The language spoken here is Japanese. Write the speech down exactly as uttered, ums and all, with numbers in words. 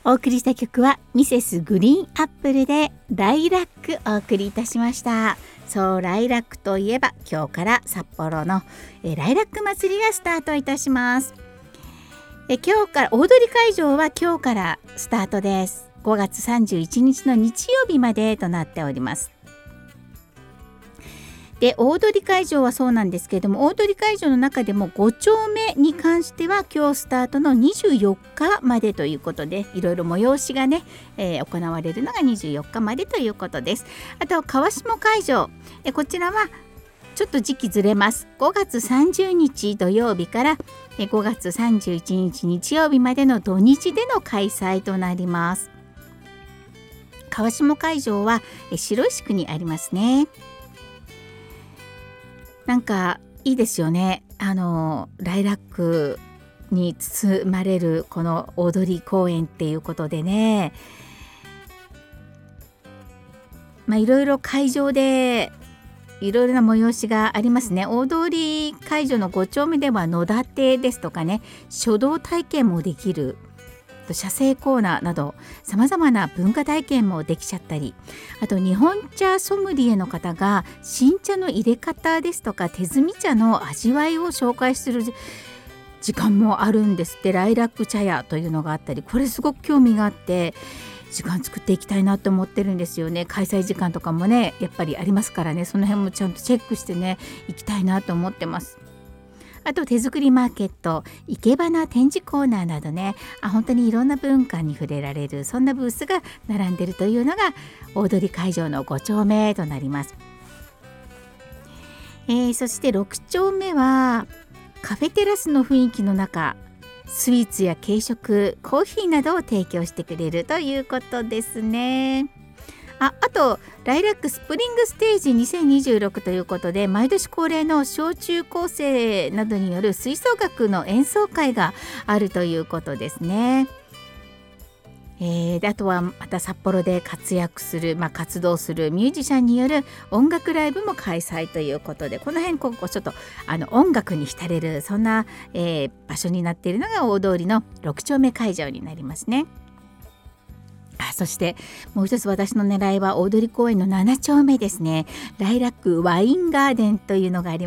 お送りした曲はミセスグリーンアップルでライラックお送りいたしました。そう、ライラックといえば今日から札幌のえライラック祭りがスタートいたします。え今日から大通会場は今日からスタートです。ごがつさんじゅういちにちの日曜日までとなっております。で大通会場はそうなんですけれども、大通会場の中でもご丁目に関しては今日スタートのにじゅうよっかまでということで、いろいろ催しがね、えー、行われるのがにじゅうよっかまでということです。あと川下会場、えこちらはちょっと時期ずれます。ごがつさんじゅうにち土曜日からえごがつさんじゅういちにち日曜日までの土日での開催となります。川下会場はえ白石区にありますね。なんかいいですよね。あのライラックに包まれるこの大通公園っていうことでね、まあいろいろ会場でいろいろな催しがありますね。大通会場のご丁目では野立てですとかね、書道体験もできる、写生コーナーなどさまざまな文化体験もできちゃったり、あと日本茶ソムリエの方が新茶の入れ方ですとか手摘み茶の味わいを紹介する時間もあるんですって。ライラック茶屋というのがあったり、これすごく興味があって時間作っていきたいなと思ってるんですよね。開催時間とかもねやっぱりありますからね、その辺もちゃんとチェックしてね行きたいなと思ってます。あと手作りマーケット、生け花展示コーナーなどね、あ本当にいろんな文化に触れられる、そんなブースが並んでいるというのが大通会場のご丁目となります。えー、そしてろく丁目はカフェテラスの雰囲気の中、スイーツや軽食、コーヒーなどを提供してくれるということですね。あ, あとライラックスプリングステージにせんにじゅうろくということで、毎年恒例の小中高生などによる吹奏楽の演奏会があるということですね。えー、であとはまた札幌で活躍する、まあ、活動するミュージシャンによる音楽ライブも開催ということで、この辺ここちょっとあの音楽に浸れる、そんな、えー、場所になっているのが大通りのろく丁目会場になりますね。あそしてもう一つ私の狙いは大通公園のなな丁目ですね。ライラックワインガーデンというのがあります。